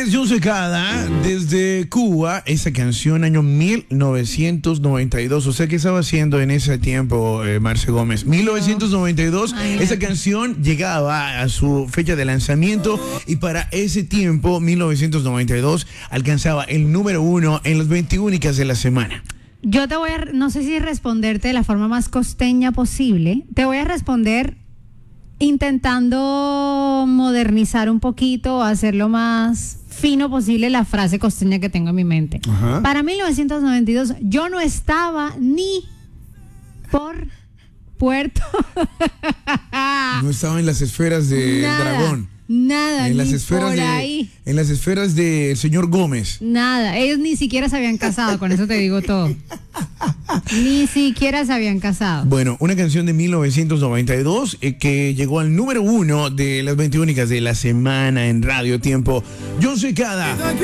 es John Secada desde Cuba. Esa canción año 1992. O sea, ¿qué estaba haciendo en ese tiempo, Marce Gómez? 1992. Esa canción llegaba a su fecha de lanzamiento y para ese tiempo, 1992, alcanzaba el número 1 en las 20 únicas de la semana. Yo te voy a, no sé si responderte de la forma más costeña posible. Te voy a responder intentando modernizar un poquito, hacerlo más fino posible la frase costeña que tengo en mi mente. Ajá. Para 1992 yo no estaba ni por Puerto. No estaba en las esferas de Dragón. Nada, En las ni esferas por ahí. En las esferas del señor Gómez. Nada, ellos ni siquiera se habían casado, con eso te digo todo. Ni siquiera se habían casado. Bueno, una canción de 1992 que llegó al número 1 de las 20 únicas de la semana en Radio Tiempo. John Secada.